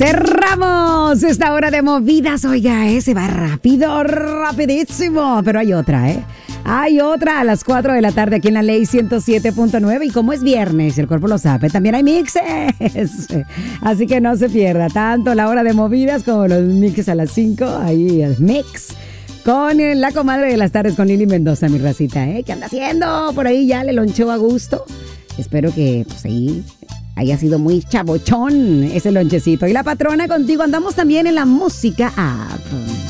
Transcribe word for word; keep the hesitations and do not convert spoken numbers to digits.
Cerramos esta hora de movidas. Oiga, eh, se va rápido, rapidísimo. Pero hay otra, ¿eh? Hay otra a las cuatro de la tarde aquí en la Ley ciento siete punto nueve. Y como es viernes, el cuerpo lo sabe, también hay mixes. Así que no se pierda tanto la hora de movidas como los mixes a las cinco. Ahí el mix con la comadre de las tardes, con Lili Mendoza, mi racita, ¿eh? ¿Qué anda haciendo? Por ahí ya le lonchó a gusto. Espero que, pues ahí haya sido muy chabochón ese lonchecito. Y la patrona contigo, andamos también en la música app.